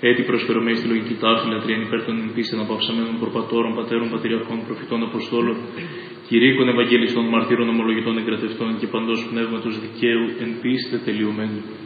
Έτσι προσφερωμένη στη λογική τάξη λατρεία υπέρ των εμπίστων απαυσαμένων προπατώρων, πατέρων, πατριαρχών, προφητών, αποστόλων, κηρύκων, ευαγγελιστών, μαρτύρων, ομολογητών, εγκρατευτών και παντός πνεύματος δικαίου εν πίστη τελειωμένου.